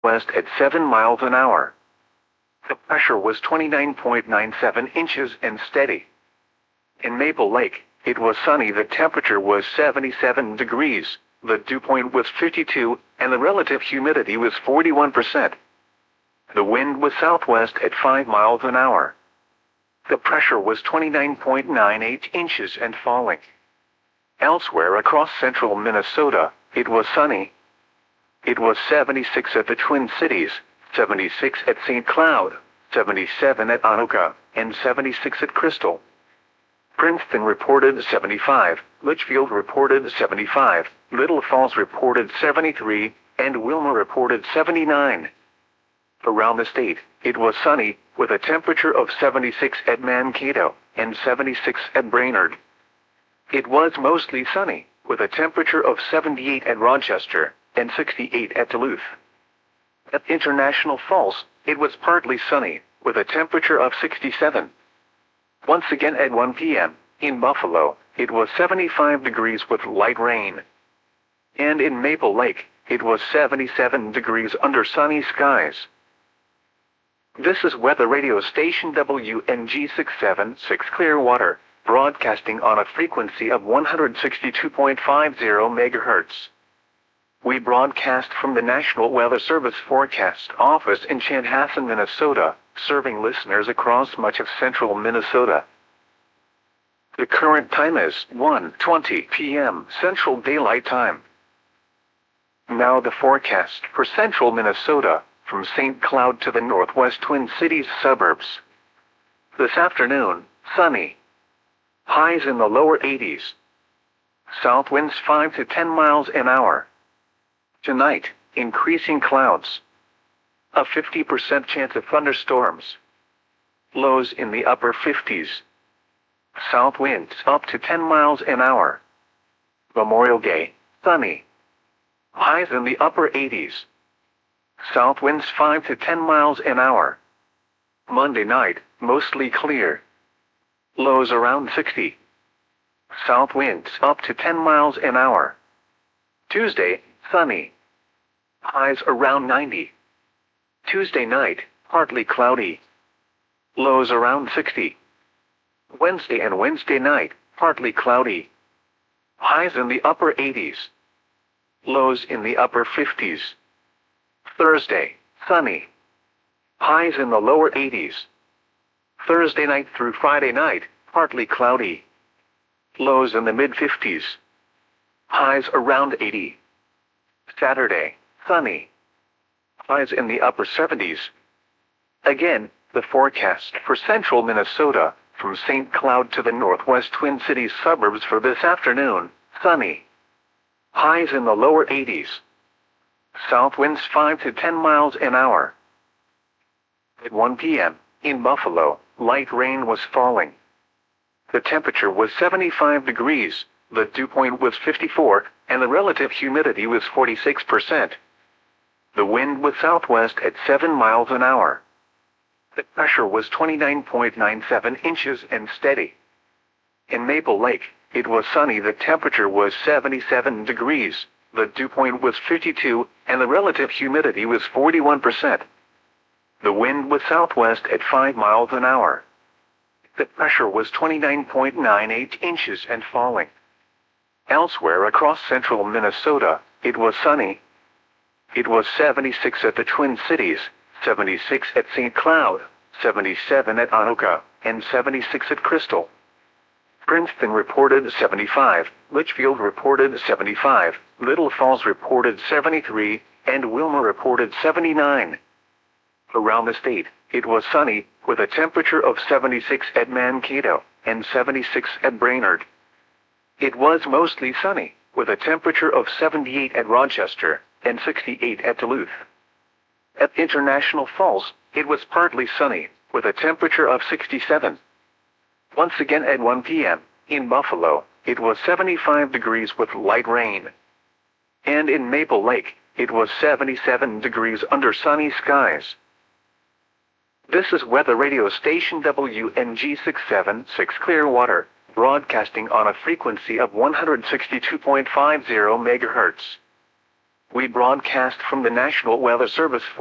west at 7 miles an hour. The pressure was 29.97 inches and steady. In Maple Lake, it was sunny. The temperature was 77 degrees, the dew point was 52, and the relative humidity was 41%. The wind was southwest at 5 miles an hour. The pressure was 29.98 inches and falling. Elsewhere across central Minnesota, it was sunny. It was 76 at the Twin Cities, 76 at St. Cloud, 77 at Anoka, and 76 at Crystal. Princeton reported 75, Litchfield reported 75, Little Falls reported 73, and Wilmer reported 79. Around the state, it was sunny, with a temperature of 76 at Mankato, and 76 at Brainerd. It was mostly sunny, with a temperature of 78 at Rochester, and 68 at Duluth. At International Falls, it was partly sunny, with a temperature of 67. Once again at 1 p.m., in Buffalo, it was 75 degrees with light rain. And in Maple Lake, it was 77 degrees under sunny skies. This is weather radio station WNG 676 Clearwater, broadcasting on a frequency of 162.50 MHz. We broadcast from the National Weather Service Forecast Office in Chanhassen, Minnesota, serving listeners across much of central Minnesota. The current time is 1:20 p.m. Central Daylight Time. Now the forecast for central Minnesota, from St. Cloud to the northwest Twin Cities suburbs. This afternoon, sunny. Highs in the lower 80s. South winds 5 to 10 miles an hour. Tonight, increasing clouds. A 50% chance of thunderstorms. Lows in the upper 50s. South winds up to 10 miles an hour. Memorial Day, sunny. Highs in the upper 80s. South winds 5 to 10 miles an hour. Monday night, mostly clear. Lows around 60. South winds up to 10 miles an hour. Tuesday, sunny. Highs around 90. Tuesday night, partly cloudy. Lows around 60. Wednesday and Wednesday night, partly cloudy. Highs in the upper 80s. Lows in the upper 50s. Thursday, sunny. Highs in the lower 80s. Thursday night through Friday night, partly cloudy. Lows in the mid-50s. Highs around 80. Saturday, sunny. Highs in the upper 70s. Again, the forecast for central Minnesota, from St. Cloud to the northwest Twin Cities suburbs for this afternoon, sunny. Highs in the lower 80s. South winds 5 to 10 miles an hour. At 1 p.m., in Buffalo, light rain was falling. The temperature was 75 degrees, the dew point was 54, and the relative humidity was 46%. The wind was southwest at 7 miles an hour. The pressure was 29.97 inches and steady. In Maple Lake, it was sunny. The temperature was 77 degrees, the dew point was 52, and the relative humidity was 41%. The wind was southwest at 5 miles an hour. The pressure was 29.98 inches and falling. Elsewhere across central Minnesota, it was sunny. It was 76 at the Twin Cities, 76 at St. Cloud, 77 at Anoka, and 76 at Crystal. Princeton reported 75, Litchfield reported 75, Little Falls reported 73, and Wilmer reported 79. Around the state, it was sunny, with a temperature of 76 at Mankato, and 76 at Brainerd. It was mostly sunny, with a temperature of 78 at Rochester, and 68 at Duluth. At International Falls, it was partly sunny, with a temperature of 67. Once again at 1 p.m., in Buffalo, it was 75 degrees with light rain. And in Maple Lake, it was 77 degrees under sunny skies. This is weather radio station WNG 676 Clearwater, broadcasting on a frequency of 162.50 MHz. We broadcast from the National Weather Service